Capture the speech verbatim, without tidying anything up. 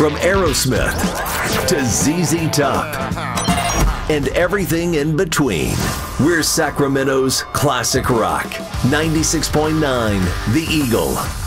From Aerosmith to Z Z Top and everything in between. We're Sacramento's classic rock. ninety-six point nine The Eagle.